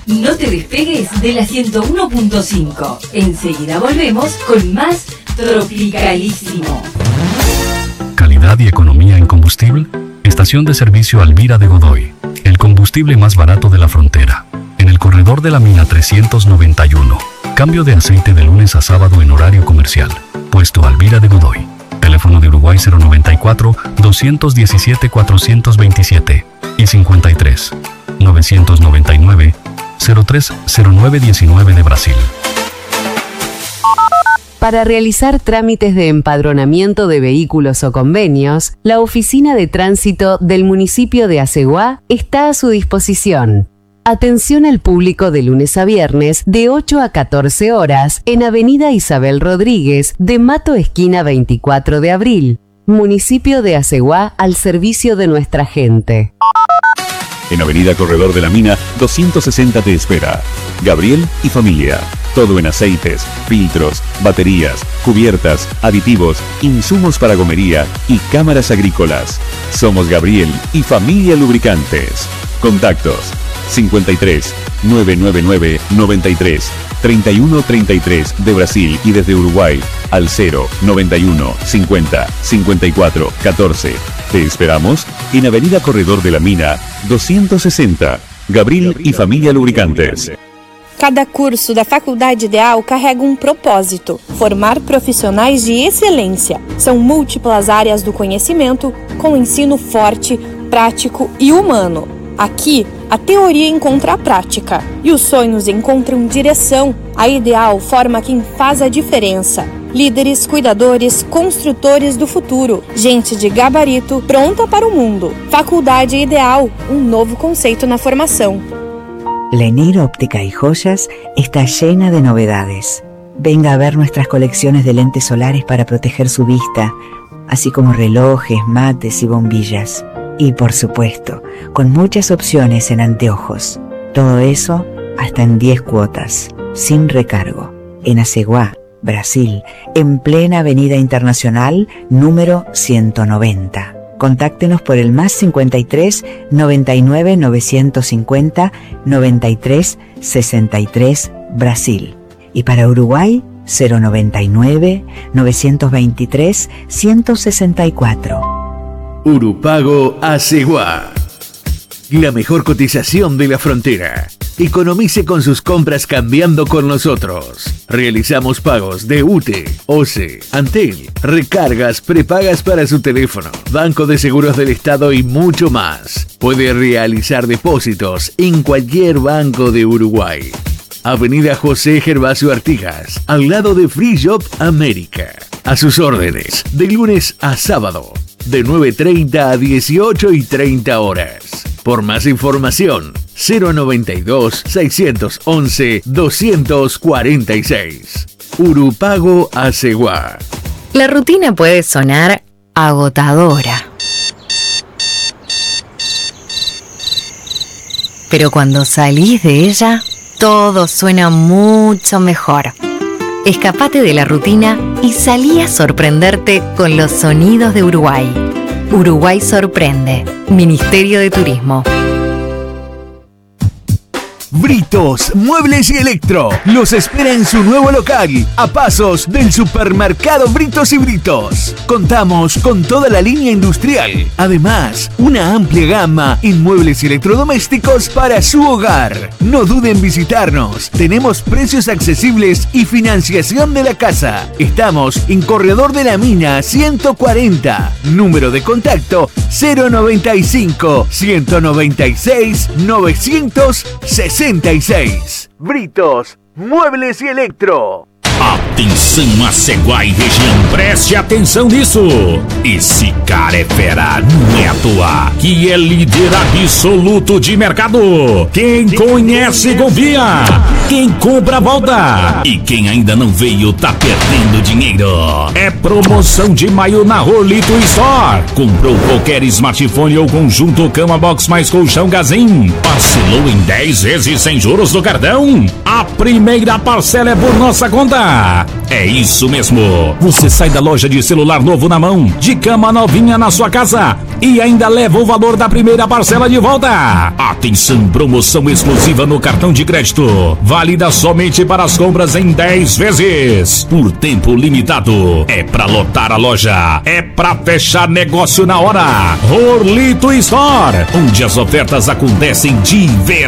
No te despegues de la 101.5. Enseguida volvemos con más Tropicalísimo. Calidad y economía en combustible. Estación de servicio Alvira de Godoy. El combustible más barato de la frontera. En el corredor de la mina 391. Cambio de aceite de lunes a sábado en horario comercial. Puesto Alvira de Godoy. Teléfono de Uruguay 094-217-427 y 53-999-030919 de Brasil. Para realizar trámites de empadronamiento de vehículos o convenios, la Oficina de Tránsito del municipio de Aceguá está a su disposición. Atención al público de lunes a viernes de 8 a 14 horas en Avenida Isabel Rodríguez de Mato esquina 24 de abril. Municipio de Aceguá al servicio de nuestra gente. En Avenida Corredor de la Mina 260 te espera. Gabriel y familia. Todo en aceites, filtros, baterías, cubiertas, aditivos, insumos para gomería y cámaras agrícolas. Somos Gabriel y familia Lubricantes. Contactos 53 999 93 31 33 de Brasil y desde Uruguay al 0 91 50 54 14. Te esperamos en Avenida Corredor de la Mina 260. Gabriel y familia Lubricantes. Cada curso da Faculdade Ideal carrega um propósito: formar profissionais de excelência. São múltiplas áreas do conhecimento, com ensino forte, prático e humano. Aqui, a teoria encontra a prática e os sonhos encontram direção. A Ideal forma quem faz a diferença. Líderes, cuidadores, construtores do futuro. Gente de gabarito pronta para o mundo. Faculdade Ideal, um novo conceito na formação. Lenir Óptica y Joyas está llena de novedades. Venga a ver nuestras colecciones de lentes solares para proteger su vista, así como relojes, mates y bombillas. Y por supuesto, con muchas opciones en anteojos. Todo eso hasta en 10 cuotas, sin recargo. En Aceguá, Brasil, en plena Avenida Internacional, número 190. Contáctenos por el más 53 99 950 93 63 Brasil. Y para Uruguay, 099 923 164. Urupago Aceguá. La mejor cotización de la frontera. Economice con sus compras cambiando con nosotros. Realizamos pagos de UTE, OCE, Antel, recargas, prepagas para su teléfono, Banco de Seguros del Estado y mucho más. Puede realizar depósitos en cualquier banco de Uruguay. Avenida José Gervasio Artigas, al lado de Free Shop América. A sus órdenes, de lunes a sábado, de 9:30 a 18:30 horas. Por más información, 092-611-246. Urupago Aceguá. La rutina puede sonar agotadora. Pero cuando salís de ella, todo suena mucho mejor. Escapate de la rutina y salí a sorprenderte con los sonidos de Uruguay. Uruguay sorprende. Ministerio de Turismo. Britos, Muebles y Electro los espera en su nuevo local, a pasos del supermercado Britos y Britos. Contamos con toda la línea industrial, además una amplia gama en muebles y electrodomésticos para su hogar. No duden en visitarnos, tenemos precios accesibles y financiación de la casa. Estamos en Corredor de la Mina 140, número de contacto 095 196 966. Britos, Muebles e Electro. Atenção Aceguá e região, preste atenção nisso. Esse cara é fera, não é à toa, que é líder absoluto de mercado. Quem conhece, confia. Quem compra, volta. E quem ainda não veio, tá perdendo dinheiro. É promoção de maio na Rolito Store. Comprou qualquer smartphone ou conjunto cama box mais colchão Gazin. Parcelou em 10 vezes sem juros do cartão. A primeira parcela é por nossa conta. É isso mesmo. Você sai da loja de celular novo na mão, de cama novinha na sua casa e ainda leva o valor da primeira parcela de volta. Atenção, promoção exclusiva no cartão de crédito. Válida somente para as compras em 10 vezes. Por tempo limitado. É pra lotar a loja. É pra fechar negócio na hora. Orlito Store, onde as ofertas acontecem de verdade.